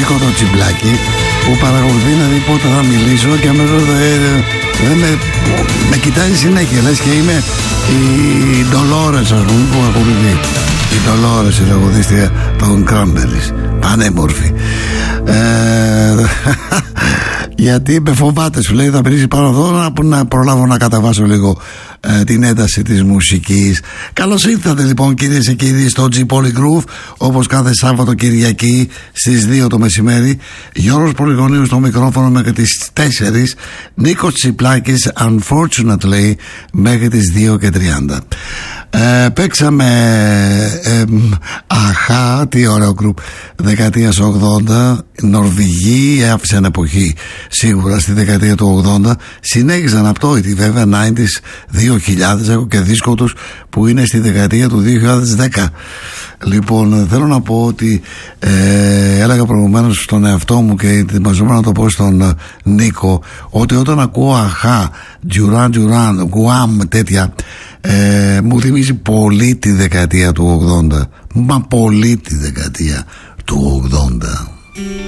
Νίκο το Τσιπλάκι, που παρακολουθεί να δει πότε θα μιλήσω και αμέσως με κοιτάζει συνέχεια, λες και είμαι η Ντολόρες, ας πούμε, που ακολουθεί. Η Ντολόρες, η τραγουδίστρια των Cranberries, πανέμορφη. Γιατί με φοβάται, σου λέει, θα περίσει πάνω εδώ να προλάβω να καταβάσω λίγο την ένταση της μουσικής. Καλώς ήρθατε λοιπόν, κυρίες και κύριοι, στο G Polygroove, όπως κάθε Σάββατο Κυριακή στις 2 το μεσημέρι. Γιώργος Πολυγωνίου στο μικρόφωνο μέχρι τις 4. Νίκος Τσιπλάκης, unfortunately, μέχρι τις 2:30. Παίξαμε αχά, τι ωραίο γκρουπ δεκαετίας 80. Νορβηγοί άφησαν εποχή σίγουρα στη δεκαετία του 80. Συνέχιζαν απτόητοι βέβαια 90s, 2000. Έχω και δίσκο τους που είναι στη δεκαετία του 2010. Λοιπόν, θέλω να πω ότι έλεγα προηγουμένως στον εαυτό μου και ετοιμαζόμουν να το πω στον Νίκο, ότι όταν ακούω αχά, Duran Duran, Guam, τέτοια, μου θυμίζει πολύ τη δεκαετία του 80. Μα πολύ τη δεκαετία του 80.